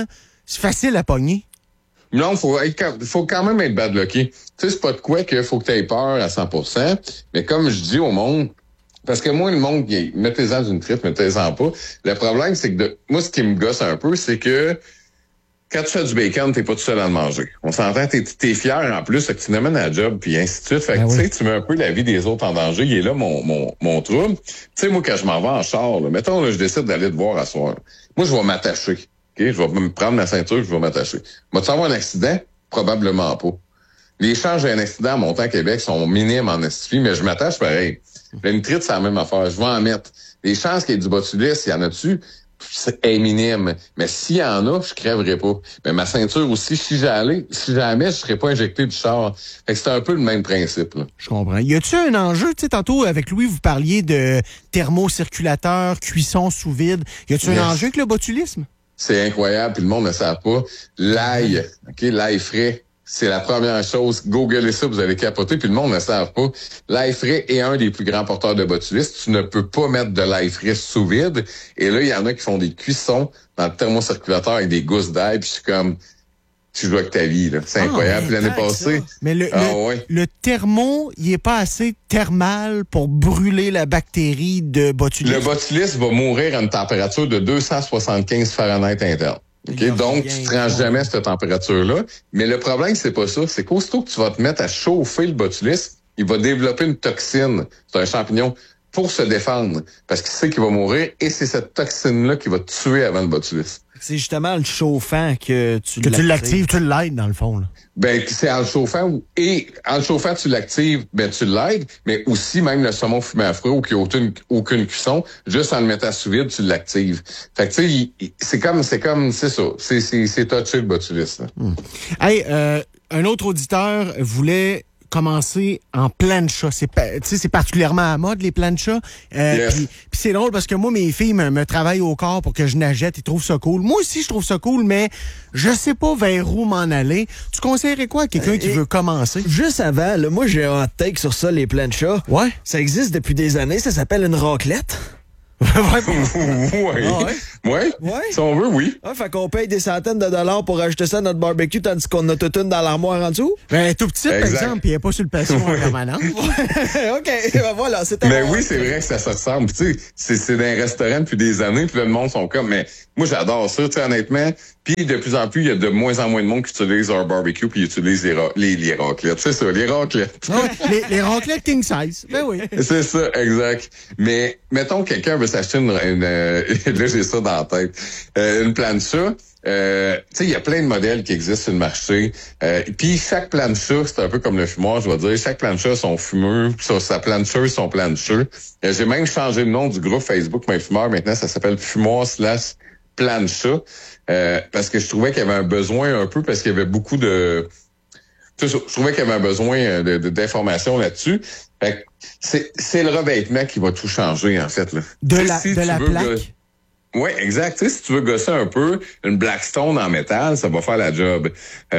facile à pogner? Non, faut quand même être badlocké. Tu sais, c'est pas de quoi qu'il faut que tu aies peur à 100%. Mais comme je dis au monde, parce que moi, le monde, mettez-en du nitrite, mettez-en pas. Le problème, c'est que moi, ce qui me gosse un peu, c'est que quand tu fais du bacon, t'es pas tout seul à le manger. On s'entend, t'es fier en plus, que tu l'amènes à la job, puis ainsi de suite. Fait que, tu sais, tu mets un peu la vie des autres en danger. Il est là, mon trouble. Tu sais, moi, quand je m'en vais en char, là, mettons, là, je décide d'aller te voir à soir. Moi, je vais m'attacher. Okay, je vais me prendre ma ceinture, je vais m'attacher. Vas-tu avoir un accident? Probablement pas. Les chances d'un accident à Montant-Québec sont minimes en Estivie, mais je m'attache pareil. Le nitrite, c'est la même affaire. Je vais en mettre. Les chances qu'il y ait du botulisme, il y en a-tu? C'est minime. Mais s'il y en a, je crèverai pas. Mais ma ceinture aussi, si jamais, je serais pas injecté du char. Fait que c'est un peu le même principe, là. Je comprends. Y a-tu un enjeu? Tu sais, tantôt, avec Louis, vous parliez de thermocirculateur, cuisson sous vide. Y a-tu un enjeu avec le botulisme? C'est incroyable, puis le monde ne sait pas. L'ail, OK, l'ail frais, c'est la première chose. Googlez ça, vous allez capoter, puis le monde ne sait pas. L'ail frais est un des plus grands porteurs de botulisme. Tu ne peux pas mettre de l'ail frais sous vide. Et là, il y en a qui font des cuissons dans le thermocirculateur avec des gousses d'ail, puis je suis comme... Tu joues avec ta vie, là. C'est incroyable. Puis l'année passée... Mais le thermo, il est pas assez thermal pour brûler la bactérie de botulisme. Le botulisme va mourir à une température de 275 Fahrenheit interne. OK? Donc, tu te rends jamais à cette température-là. Mais le problème, c'est pas ça. C'est qu'aussitôt que tu vas te mettre à chauffer le botulisme, il va développer une toxine. C'est un champignon pour se défendre. Parce qu'il sait qu'il va mourir et c'est cette toxine-là qui va te tuer avant le botulisme. C'est justement le chauffant que tu l'actives, tu l'aides dans le fond, là. Ben, c'est en le chauffant tu l'actives, ben, tu l'aides, mais aussi même le saumon fumé à froid ou qui n'a aucune cuisson, juste en le mettant sous vide, tu l'actives. Fait que, tu sais, c'est ça. C'est touché le botulisme. Hey, un autre auditeur voulait commencer en plancha. C'est particulièrement à la mode, les planchas. Yes. Puis c'est drôle parce que moi, mes filles me travaillent au corps pour que je nagette. Ils trouvent ça cool. Moi aussi, je trouve ça cool, mais je sais pas vers où m'en aller. Tu conseillerais quoi à quelqu'un qui veut commencer? Juste avant, là, moi, j'ai un hot take sur ça, les planchas. Ouais. Ça existe depuis des années. Ça s'appelle une raclette. Ouais. Si on veut, oui. Ah, fait qu'on paye des centaines de dollars pour acheter ça à notre barbecue tandis qu'on a toute une dans l'armoire en dessous? Ben, tout petit, par exemple, puis il n'est pas sur le patio en permanence. OK, ben voilà, c'était... Mais oui, c'est vrai que ça se ressemble. Tu sais, c'est dans un restaurant depuis des années, puis là, le monde sont comme... Mais moi, j'adore ça, tu sais, honnêtement. Puis de plus en plus, il y a de moins en moins de monde qui utilise leur barbecue puis utilise les raclettes. C'est ça, les raclettes. Les raclettes king size. Ben oui. C'est ça, exact. Mais mettons que quelqu'un veut s'acheter là, j'ai ça dans la tête. Une plancha. Tu sais, il y a plein de modèles qui existent sur le marché. Puis chaque plancha, c'est un peu comme le fumoir, je vais dire. Chaque plancha a son fumeux, sa plancheuse, son plancheux. J'ai même changé le nom du groupe Facebook Mes Fumeurs. Maintenant, ça s'appelle Fumoir/plancha. Parce que je trouvais qu'il y avait un besoin un peu, parce qu'il y avait beaucoup de... Je trouvais qu'il y avait un besoin d'informations là-dessus. Fait que c'est le revêtement qui va tout changer, en fait. Là. De la plaque? Oui, exact. Tu sais, si tu veux gosser un peu une Blackstone en métal, ça va faire la job.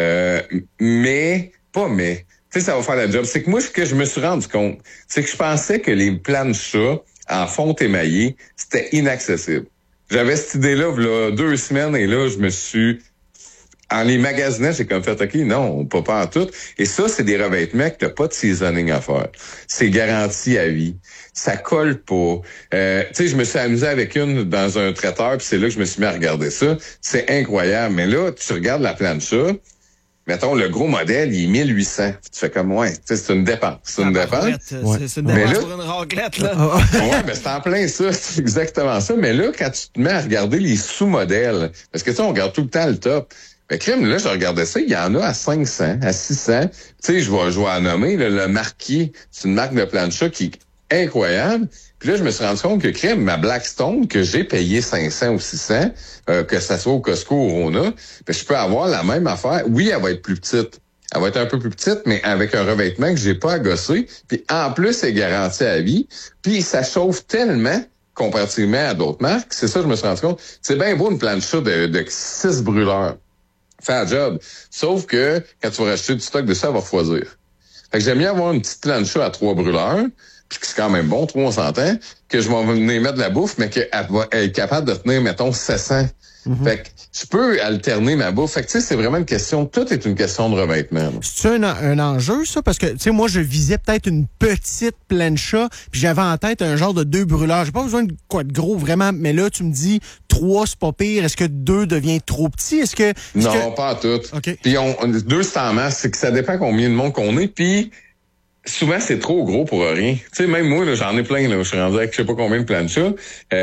Mais... Tu sais, ça va faire la job. C'est que moi, ce que je me suis rendu compte, c'est que je pensais que les planchas en fonte émaillée, c'était inaccessible. J'avais cette idée-là, il y a 2 semaines, et là, je me suis... En les magasinant, j'ai comme fait, OK, non, pas en tout. Et ça, c'est des revêtements que t'as pas de seasoning à faire. C'est garanti à vie. Ça colle pas. Tu sais, je me suis amusé avec une dans un traiteur, puis c'est là que je me suis mis à regarder ça. C'est incroyable. Mais là, tu regardes la plancha, mettons, le gros modèle, il est 1800. Tu fais comme, c'est une dépense. C'est une dépense. C'est une dépense pour une raclette, là. Ben c'est en plein ça. C'est exactement ça. Mais là, quand tu te mets à regarder les sous-modèles, parce que tu sais, on regarde tout le temps le top. Mais crime, là, je regardais ça, il y en a à 500, à 600. Tu sais, je vais en nommer, là, le Marquis, c'est une marque de plancha qui est incroyable. Puis là, je me suis rendu compte que crime, ma Blackstone, que j'ai payé 500 ou 600, que ça soit au Costco ou au Rona, ben, je peux avoir la même affaire. Oui, elle va être plus petite. Elle va être un peu plus petite, mais avec un revêtement que j'ai pas à gosser. Puis en plus, c'est garanti à vie. Puis ça chauffe tellement comparativement à d'autres marques. C'est ça que je me suis rendu compte. C'est bien beau une plancha de 6 brûleurs. Fait un job. Sauf que quand tu vas racheter du stock de ça, elle va refroidir. Fait que j'aime bien avoir une petite plancha à 3 brûleurs, puis c'est quand même bon, 3 on s'entend, que je vais venir mettre de la bouffe, mais qu'elle va être capable de tenir, mettons, 700. Fait que je peux alterner ma bouffe. Fait que tu sais, c'est vraiment une question, tout est une question de revêtement. C'est un enjeu, ça? Parce que, tu sais, moi, je visais peut-être une petite plancha, puis j'avais en tête un genre de 2 brûleurs. J'ai pas besoin de quoi de gros, vraiment, mais là, tu me dis 3, c'est pas pire. Est-ce que 2 devient trop petit? Non, pas à tout. Okay. Puis 2, c'est en masse. C'est que ça dépend combien de monde qu'on est, puis souvent, c'est trop gros pour rien. Tu sais, même moi, là, j'en ai plein, là. Je suis rendu avec je sais pas combien de planchas.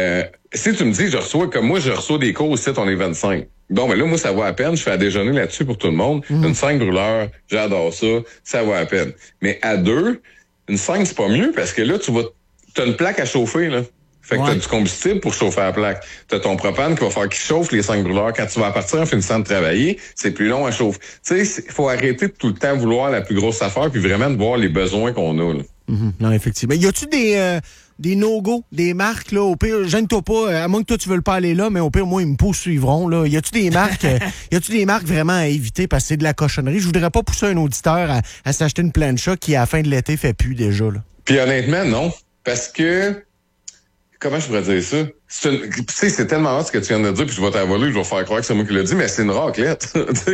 Si tu me dis, je reçois des cours ici, on est 25. Bon, ben là, moi, ça vaut à peine. Je fais à déjeuner là-dessus pour tout le monde. Une 5 brûleurs, j'adore ça. Ça vaut à peine. Mais à 2, une 5, c'est pas mieux parce que là, t'as une plaque à chauffer, là. Fait que t'as du combustible pour chauffer la plaque. T'as ton propane qui va faire qu'il chauffe les 5 brûleurs. Quand tu vas partir en finissant de travailler, c'est plus long à chauffer. Tu sais, il faut arrêter de tout le temps vouloir la plus grosse affaire puis vraiment de voir les besoins qu'on a, là. Non, effectivement. Y a-tu des no-go, des marques, là, au pire, gêne-toi pas, à moins que toi tu veux pas aller là, mais au pire, moi, ils me poursuivront, là. Y a-tu des marques vraiment à éviter parce que c'est de la cochonnerie? Je voudrais pas pousser un auditeur à s'acheter une plancha qui, à la fin de l'été, fait plus déjà, là. Puis honnêtement, non. Parce que, comment je pourrais dire ça? Tu sais, c'est tellement hot ce que tu viens de dire, puis je vais t'avoler, je vais faire croire que c'est moi qui l'ai dit, mais c'est une raclette.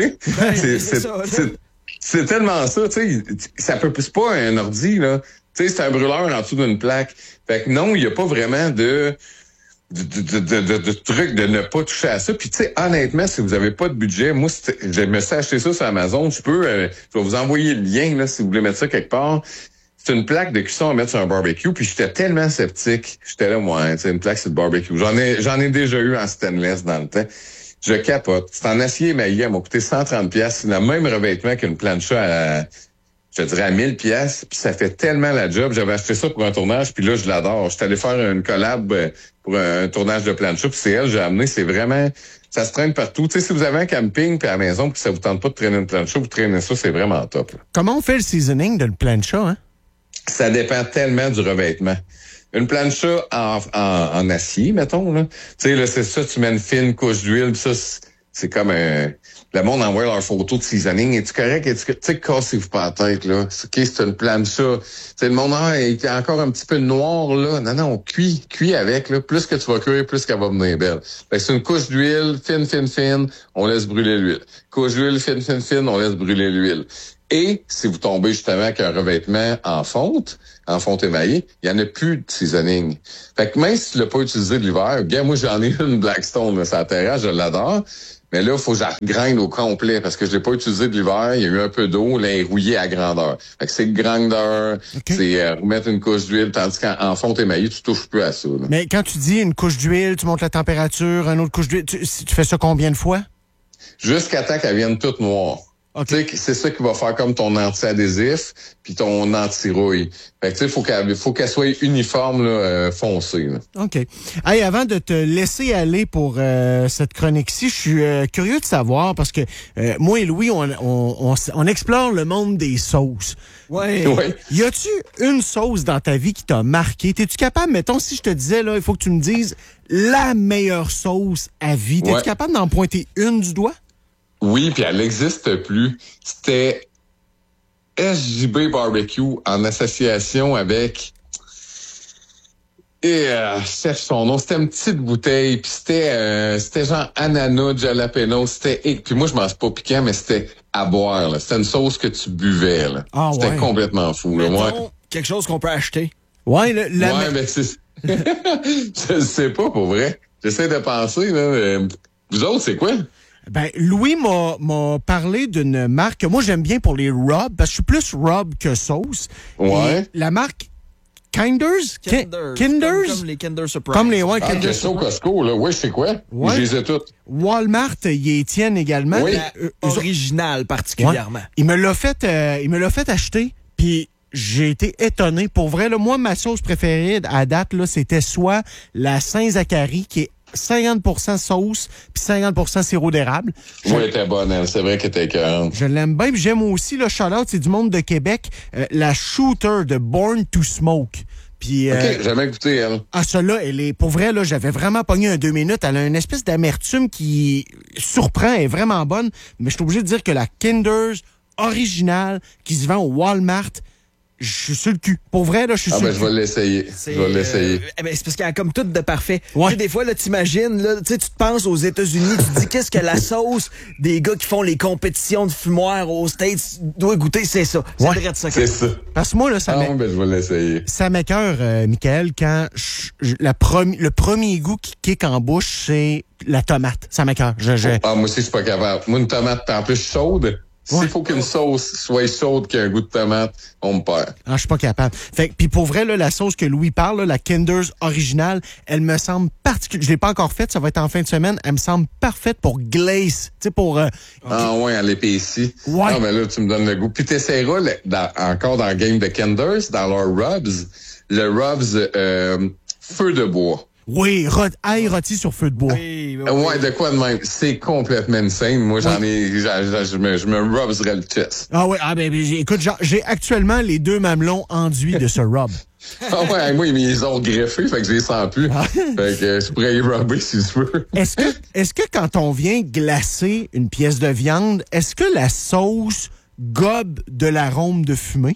C'est tellement ça, tu sais. Ça peut, c'est pas un ordi, là. Tu sais, c'est un brûleur en dessous d'une plaque. Fait que non, il n'y a pas vraiment de de trucs de ne pas toucher à ça. Puis tu sais, honnêtement, si vous avez pas de budget, moi, je me suis acheté ça sur Amazon. Je vais vous envoyer le lien là si vous voulez mettre ça quelque part. C'est une plaque de cuisson à mettre sur un barbecue. Puis j'étais tellement sceptique. J'étais là, moi, c'est une plaque sur le barbecue. J'en ai déjà eu en stainless dans le temps. Je capote. C'est en acier émaillé. Elle m'a coûté 130$. C'est le même revêtement qu'une plancha je dirais à 1000$, puis ça fait tellement la job. J'avais acheté ça pour un tournage, puis là, je l'adore. J'étais allé faire une collab pour un tournage de plancha, puis c'est elle, j'ai amené. C'est vraiment, ça se traîne partout. Tu sais, si vous avez un camping puis à la maison, puis ça vous tente pas de traîner une plancha, vous traînez ça, c'est vraiment top. Là. Comment on fait le seasoning d'une plancha, hein? Ça dépend tellement du revêtement. Une plancha en acier, mettons, là. Tu sais, là, c'est ça, tu mets une fine couche d'huile, puis ça, c'est comme un... Le monde envoie leurs photos de seasoning. Es-tu correct? Tu sais, cassez-vous pas la tête, là. C'est une plancha. Tu le monde, il est encore un petit peu noir, là. Non, cuit avec, là. Plus que tu vas cuire, plus qu'elle va venir belle. Fait que c'est une couche d'huile, fine, on laisse brûler l'huile. Couche d'huile, fine, on laisse brûler l'huile. Et si vous tombez justement avec un revêtement en fonte émaillée, il n'y en a plus de seasoning. Fait que même si tu l'as pas utilisé de l'hiver, bien, moi, j'en ai une Blackstone, là, sur la terrasse, je l'adore. Mais là, il faut que je la grind au complet parce que je l'ai pas utilisé de l'hiver. Il y a eu un peu d'eau, là, elle est rouillée à grandeur. Fait que c'est le grinder, c'est remettre une couche d'huile, tandis qu'en fonte émaillée, tu touches plus à ça. Là. Mais quand tu dis une couche d'huile, tu montes la température, une autre couche d'huile, tu fais ça combien de fois? Jusqu'à temps qu'elle vienne toute noire. Okay. Tu sais, c'est ça qui va faire comme ton anti-adhésif puis ton anti-rouille. Fait que tu sais, faut qu'elle soit uniforme, là, foncée. Là. OK. Hey, avant de te laisser aller pour cette chronique-ci, je suis curieux de savoir, parce que moi et Louis, on explore le monde des sauces. Ouais. Y a-tu une sauce dans ta vie qui t'a marqué? T'es-tu capable, mettons, si je te disais, là, il faut que tu me dises la meilleure sauce à vie. T'es-tu capable d'en pointer une du doigt? Oui, puis elle n'existe plus. C'était SJB Barbecue en association avec... chef son nom, c'était une petite bouteille, puis c'était genre ananas, jalapeno, puis moi je mange pas piquant, mais c'était à boire, là. C'était une sauce que tu buvais, là. Ah, c'était complètement fou, là. Mettons, quelque chose qu'on peut acheter. Ouais, mais c'est... Je sais pas, pour vrai. J'essaie de penser, là. Vous autres, c'est quoi? Ben, Louis m'a parlé d'une marque que moi j'aime bien pour les rubs, parce que je suis plus rub que sauce. Ouais. Et la marque Kinders? Comme les Kinder Surprise. Comme les Kinder Surprise. Costco, là. Oui, je sais quoi. Ouais. Je les ai toutes. Walmart, y tiennent également. Oui, original particulièrement. Ouais. Il me l'a fait acheter, puis j'ai été étonné. Pour vrai, là, moi, ma sauce préférée à date, là, c'était soit la Saint-Zacharie, qui est 50% sauce puis 50% sirop d'érable. Oui, elle était bonne, elle. C'est vrai qu'elle était écœurante. Je l'aime bien. Puis j'aime aussi, le shout-out, c'est du monde de Québec, la Shooter de Born to Smoke. Puis, OK, j'ai jamais goûté, elle. Ah, celle-là, elle est... Pour vrai, là, j'avais vraiment pogné un 2 minutes. Elle a une espèce d'amertume qui surprend. Elle est vraiment bonne. Mais je suis obligé de dire que la Kinder's originale qui se vend au Walmart, je suis sur le cul. Pour vrai, là, je suis sur le cul. Je vais l'essayer. C'est parce qu'il y a comme tout de parfait. Ouais. Tu sais, des fois, là, t'imagines, là, tu te penses aux États-Unis, tu te dis qu'est-ce que la sauce des gars qui font les compétitions de fumoirs aux States doit goûter, c'est ça. C'est vrai de ça. C'est ça. Parce que moi, là, ça je vais l'essayer. Ça m'écoeure, Michael, quand le premier goût qui kick en bouche, c'est la tomate. Ça m'écoeure. Moi aussi, je suis pas capable. Moi, une tomate, en plus chaude. S'il faut qu'une sauce soit chaude, qu'il y ait un goût de tomate, on me perd. Ah, je suis pas capable. Puis pour vrai, là, la sauce que Louis parle, là, la Kinder's originale, elle me semble particulière. Je l'ai pas encore faite, ça va être en fin de semaine. Elle me semble parfaite pour glace. Tu sais, pour... ouais, à l'épaissie. Ouais. Ah, mais là, tu me donnes le goût. Puis t'essaieras, encore dans le game de Kinder's, dans leur rubs, le rubs feu de bois. Oui, ail rôti sur feu de bois. Oui. Ouais, de quoi de même? C'est complètement insane. Moi, je me rubserais le chest. Ah oui, écoute, j'ai actuellement les 2 mamelons enduits de ce rub. Ah ouais, moi, ils les ont greffés, fait que je les sens plus. Fait que je pourrais y rubber si tu veux. Est-ce que quand on vient glacer une pièce de viande, est-ce que la sauce gobe de l'arôme de fumée?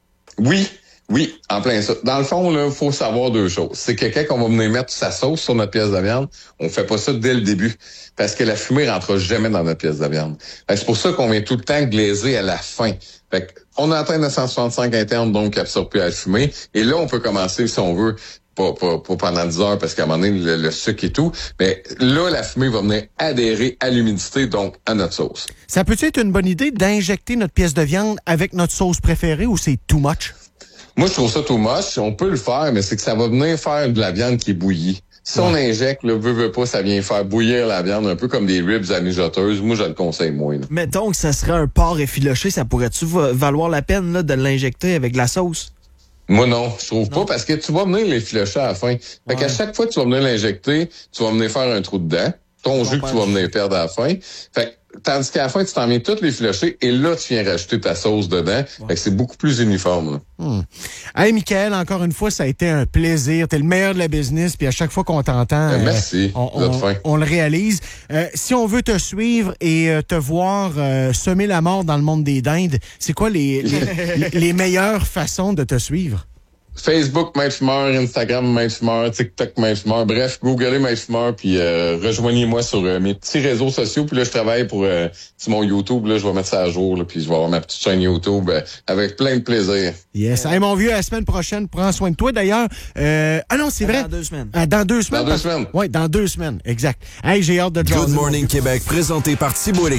Oui, en plein ça. Dans le fond, là, faut savoir 2 choses. C'est que quand on va venir mettre sa sauce sur notre pièce de viande, on fait pas ça dès le début. Parce que la fumée rentre jamais dans notre pièce de viande. C'est pour ça qu'on vient tout le temps glaiser à la fin. Fait qu'on a atteint 965 internes, donc qui absorbe plus la fumée. Et là, on peut commencer, si on veut, pas pendant 10 heures parce qu'à un moment donné, le sucre et tout. Mais là, la fumée va venir adhérer à l'humidité, donc à notre sauce. Ça peut-tu être une bonne idée d'injecter notre pièce de viande avec notre sauce préférée ou c'est too much? Moi, je trouve ça too much. On peut le faire, mais c'est que ça va venir faire de la viande qui est bouillie. Si on injecte, le veut pas, ça vient faire bouillir la viande, un peu comme des ribs à mijoteuses. Moi, je le conseille moins. Là. Mettons que ça serait un porc effiloché, ça pourrait-tu valoir la peine là, de l'injecter avec de la sauce? Moi, non, je trouve pas, parce que tu vas venir l'effilocher à la fin. Fait qu'à chaque fois que tu vas venir l'injecter, tu vas venir faire un trou dedans. Ton jus que tu vas venir perdre à la fin. Fait que, tandis qu'à la fin, tu t'en viens tout l'effilocher et là, tu viens rajouter ta sauce dedans. Fait que c'est beaucoup plus uniforme. Hey, Michael, encore une fois, ça a été un plaisir. T'es le meilleur de la business, puis à chaque fois qu'on t'entend, merci. On le réalise. Si on veut te suivre et te voir semer la mort dans le monde des dindes, c'est quoi les meilleures façons de te suivre? Facebook, Maître Fumeur, Instagram, Maître Fumeur, TikTok, Maître Fumeur. Bref, googlez Maître Fumeur, puis rejoignez-moi sur mes petits réseaux sociaux. Puis là, je travaille pour sur mon YouTube. Là, je vais mettre ça à jour, là, puis je vais avoir ma petite chaîne YouTube avec plein de plaisir. Yes. Hey, mon vieux, à la semaine prochaine, prends soin de toi. D'ailleurs, non, c'est vrai. Dans 2 semaines. Dans 2 semaines. Dans 2 semaines. Oui, dans 2 semaines, exact. Hey, j'ai hâte de te Good Morning Québec, présenté par Thibault